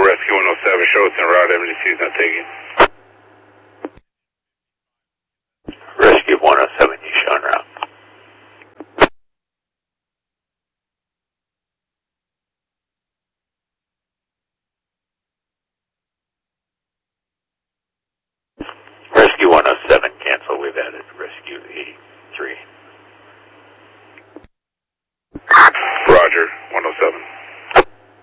Rescue 107, show us en route, 72 is not taking.